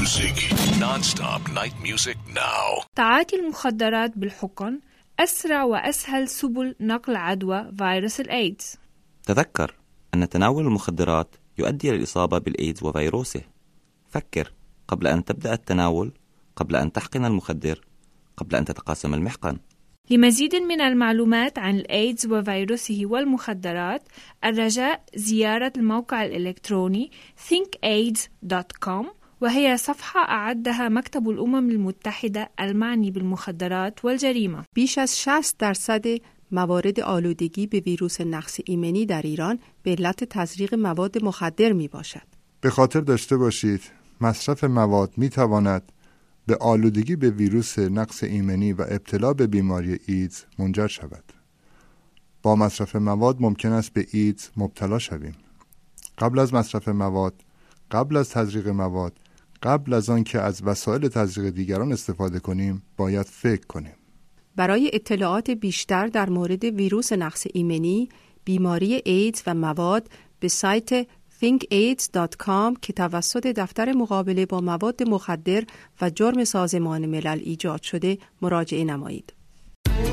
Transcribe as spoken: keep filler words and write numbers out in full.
music. Non-stop night music now. تعاطي المخدرات بالحقن أسرع وأسهل سبل نقل عدوى فيروس الإيدز. تذكر أن تناول المخدرات يؤدي للإصابة بالإيدز وفيروسه. فكر قبل أن تبدأ التناول، قبل أن تحقن المخدر، قبل أن تتقاسم المحقن. لمزيد من المعلومات عن الإيدز وفيروسه والمخدرات الرجاء زيارة الموقع الإلكتروني think aids دوت كوم، وهي صفحة أعدها مكتب الأمم المتحدة المعني بالمخدرات والجريمة. بیش از شصت درصد موارد آلودگی به ویروس نقص ایمنی در ایران به علت تزریق مواد مخدر می باشد. به خاطر داشته باشید مصرف مواد می تواند به آلودگی به ویروس نقص ایمنی و ابتلا به بیماری ایدز منجر شود. با مصرف مواد ممکن است به ایدز مبتلا شویم. قبل از مصرف مواد، قبل از تزریق مواد، قبل از آن که از وسایل تزریق دیگران استفاده کنیم، باید فکر کنیم. برای اطلاعات بیشتر در مورد ویروس نقص ایمنی، بیماری ایدز و مواد به سایت think aids دوت کام که توسط دفتر مقابله با مواد مخدر و جرم سازمان ملل ایجاد شده مراجعه نمایید.